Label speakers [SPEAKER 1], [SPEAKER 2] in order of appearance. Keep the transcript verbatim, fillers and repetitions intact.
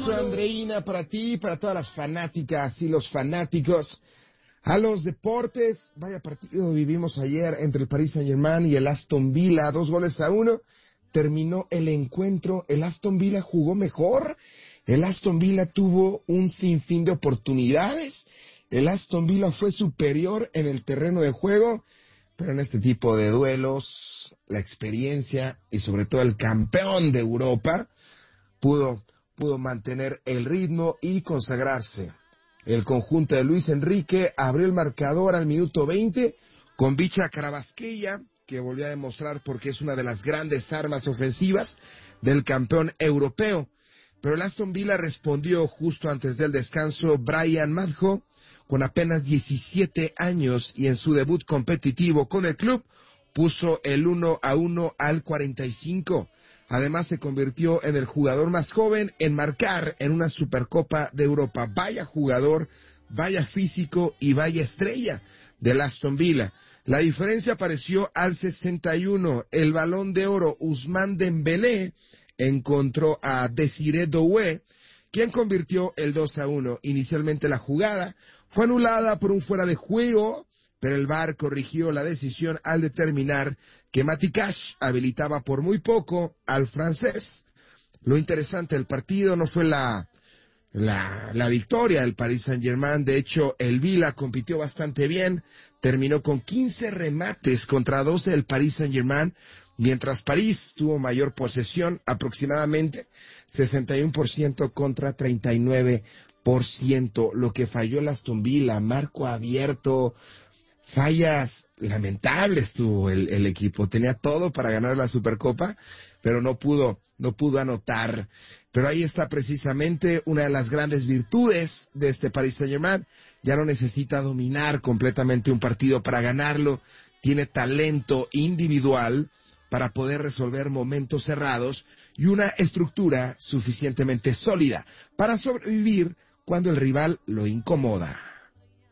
[SPEAKER 1] abrazo, Andreina, para ti, para todas las fanáticas y los fanáticos. A los deportes, vaya partido vivimos ayer entre el Paris Saint-Germain y el Aston Villa, dos goles a uno. Terminó el encuentro, el Aston Villa jugó mejor, el Aston Villa tuvo un sinfín de oportunidades, el Aston Villa fue superior en el terreno de juego, pero en este tipo de duelos, la experiencia y sobre todo el campeón de Europa pudo, pudo mantener el ritmo y consagrarse. El conjunto de Luis Enrique abrió el marcador al minuto veinte con Vicha Kvaratskhelia, que volvió a demostrar porque es una de las grandes armas ofensivas del campeón europeo. Pero el Aston Villa respondió justo antes del descanso. Brian Madjo, con apenas diecisiete años y en su debut competitivo con el club, puso el uno a uno al cuarenta y cinco. Además se convirtió en el jugador más joven en marcar en una Supercopa de Europa. Vaya jugador, vaya físico y vaya estrella del Aston Villa. La diferencia apareció al sesenta y uno. El Balón de Oro, Ousmane Dembélé, encontró a Desiré Doué, quien convirtió el dos a uno. Inicialmente la jugada fue anulada por un fuera de juego, pero el V A R corrigió la decisión al determinar que Matty Cash habilitaba por muy poco al francés. Lo interesante del partido no fue la, la, la victoria del Paris Saint-Germain. De hecho, el Villa compitió bastante bien, terminó con quince remates contra doce del Paris Saint-Germain, mientras París tuvo mayor posesión, aproximadamente sesenta y uno por ciento contra treinta y nueve por ciento. Lo que falló el Aston Villa, marco abierto, fallas lamentables tuvo el, el equipo. Tenía todo para ganar la Supercopa, pero no pudo, no pudo anotar. Pero ahí está precisamente una de las grandes virtudes de este Paris Saint-Germain. Ya no necesita dominar completamente un partido para ganarlo. Tiene talento individual para poder resolver momentos cerrados y una estructura suficientemente sólida para sobrevivir cuando el rival lo incomoda.